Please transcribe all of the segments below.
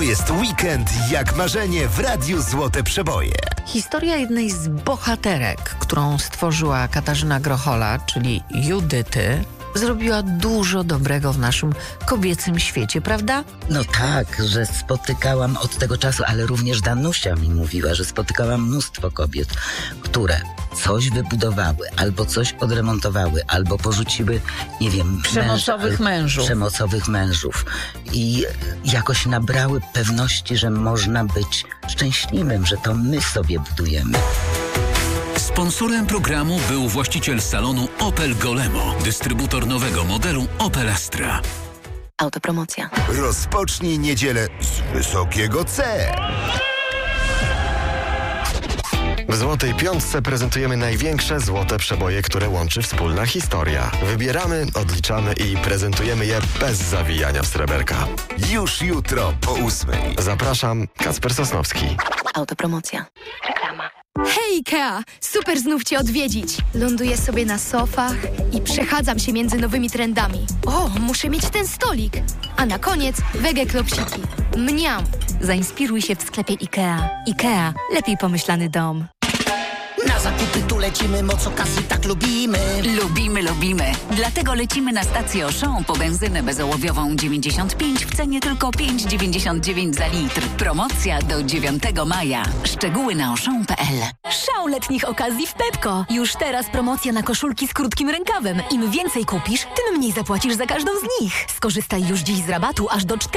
jest weekend jak marzenie w Radiu Złote Przeboje. Historia jednej z bohaterek, którą stworzyła Katarzyna Grochola, czyli Judyty, zrobiła dużo dobrego w naszym kobiecym świecie, prawda? No tak, że spotykałam od tego czasu, ale również Danusia mi mówiła, że spotykałam mnóstwo kobiet, które coś wybudowały, albo coś odremontowały, albo porzuciły, nie wiem, przemocowych mężów. I jakoś nabrały pewności, że można być szczęśliwym, że to my sobie budujemy. Sponsorem programu był właściciel salonu Opel Golemo, dystrybutor nowego modelu Opel Astra. Autopromocja. Rozpocznij niedzielę z wysokiego C. W Złotej Piątce prezentujemy największe złote przeboje, które łączy wspólna historia. Wybieramy, odliczamy i prezentujemy je bez zawijania w sreberka. Już jutro po 8:00. Zapraszam, Kacper Sosnowski. Autopromocja. Reklama. Hej Ikea! Super znów Cię odwiedzić. Ląduję sobie na sofach i przechadzam się między nowymi trendami. O, muszę mieć ten stolik. A na koniec wege klopsiki. Mniam! Zainspiruj się w sklepie IKEA. IKEA. Lepiej pomyślany dom. Na zakupy tu lecimy, moc okazji tak lubimy. Lubimy. Dlatego lecimy na stację Auchan po benzynę bezołowiową 95 w cenie tylko 5,99 za litr. Promocja do 9 maja. Szczegóły na auchan.pl. Szał letnich okazji w Pepko. Już teraz promocja na koszulki z krótkim rękawem. Im więcej kupisz, tym mniej zapłacisz za każdą z nich. Skorzystaj już dziś z rabatu aż do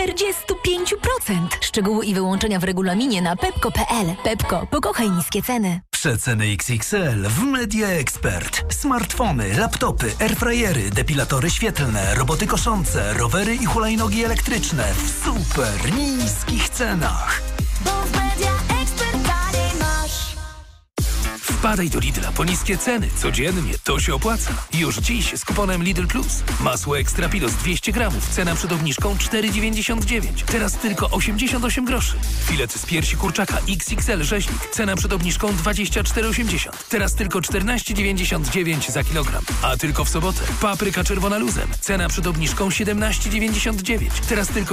45%. Szczegóły i wyłączenia w regulaminie na pepko.pl. Pepko, pokochaj niskie ceny. Przeceny XXL w Media Expert. Smartfony, laptopy, airfryery, depilatory świetlne, roboty koszące, rowery i hulajnogi elektryczne w super niskich cenach. Bo w Media Expert taniej masz. Wpadaj do Lidla po niskie ceny. Codziennie to się opłaca. Już dziś z kuponem Lidl Plus. Masło Extra Pilos 200 gramów. Cena przed obniżką 4,99. Teraz tylko 88 groszy. Filet z piersi kurczaka XXL rzeźnik. Cena przed obniżką 24,80. Teraz tylko 14,99 za kilogram. A tylko w sobotę. Papryka czerwona luzem. Cena przed obniżką 17,99. Teraz tylko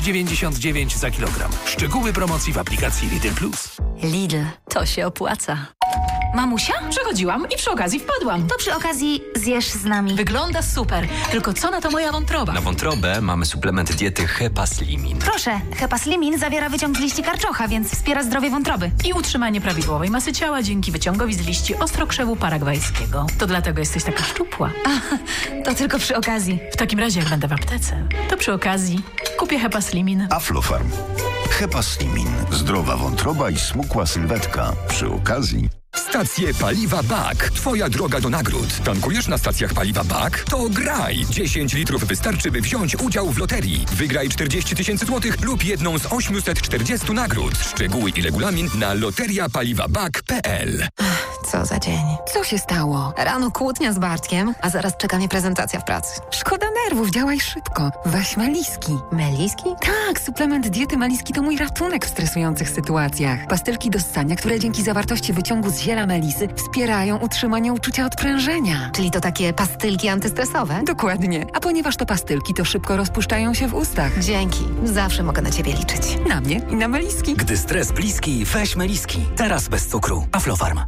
9,99 za kilogram. Szczegóły promocji w aplikacji Lidl Plus. Lidl. To się opłaca. Mamusia? Przechodziłam i przy okazji wpadłam. To przy okazji zjesz z nami. Wygląda super. Tylko co na to moja wątroba? Na wątrobę mamy suplement diety Hepaslimin. Proszę, Hepaslimin zawiera wyciąg z liści karczocha, więc wspiera zdrowie wątroby. I utrzymanie prawidłowej masy ciała dzięki wyciągowi z liści ostrokrzewu paragwajskiego. To dlatego jesteś taka szczupła. To tylko przy okazji. W takim razie jak będę w aptece, to przy okazji kupię Hepaslimin. Aflofarm. Hepaslimin. Zdrowa wątroba i smukła sylwetka. Przy okazji... Stacje paliwa BAK. Twoja droga do nagród. Tankujesz na stacjach paliwa BAK? To graj! 10 litrów wystarczy, by wziąć udział w loterii. Wygraj 40 000 złotych lub jedną z 840 nagród. Szczegóły i regulamin na loteriapaliwabak.pl. Co za dzień. Co się stało? Rano kłótnia z Bartkiem, a zaraz czeka mnie prezentacja w pracy. Szkoda nerwów, działaj szybko. Weź Meliski. Meliski? Tak, suplement diety Meliski to mój ratunek w stresujących sytuacjach. Pastylki do ssania, które dzięki zawartości wyciągu z ziela melisy wspierają utrzymanie uczucia odprężenia. Czyli to takie pastylki antystresowe? Dokładnie. A ponieważ to pastylki, to szybko rozpuszczają się w ustach. Dzięki. Zawsze mogę na Ciebie liczyć. Na mnie i na Meliski. Gdy stres bliski, weź Meliski. Teraz bez cukru. Aflofarm.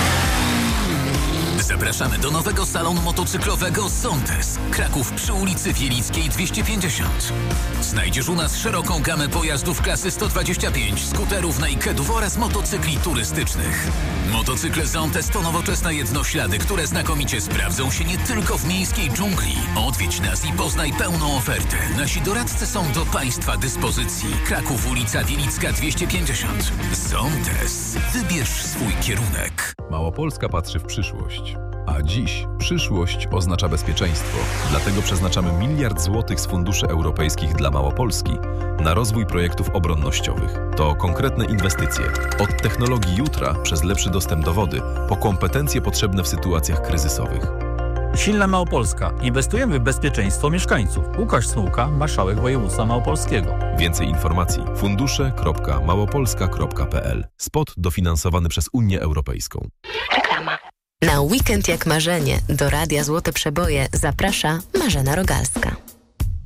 Zapraszamy do nowego salonu motocyklowego Sontes. Kraków przy ulicy Wielickiej 250. Znajdziesz u nas szeroką gamę pojazdów klasy 125, skuterów, nakedów oraz motocykli turystycznych. Motocykle Sontes to nowoczesne jednoślady, które znakomicie sprawdzą się nie tylko w miejskiej dżungli. Odwiedź nas i poznaj pełną ofertę. Nasi doradcy są do Państwa dyspozycji. Kraków, ulica Wielicka 250. Sontes. Wybierz swój kierunek. Małopolska patrzy w przyszłość. A dziś przyszłość oznacza bezpieczeństwo. Dlatego przeznaczamy 1 miliard złotych z funduszy europejskich dla Małopolski na rozwój projektów obronnościowych. To konkretne inwestycje. Od technologii jutra przez lepszy dostęp do wody po kompetencje potrzebne w sytuacjach kryzysowych. Silna Małopolska. Inwestujemy w bezpieczeństwo mieszkańców. Łukasz Smułka, marszałek województwa małopolskiego. Więcej informacji fundusze.małopolska.pl. Spot dofinansowany przez Unię Europejską. Reklama. Na weekend jak marzenie do Radia Złote Przeboje zaprasza Marzena Rogalska.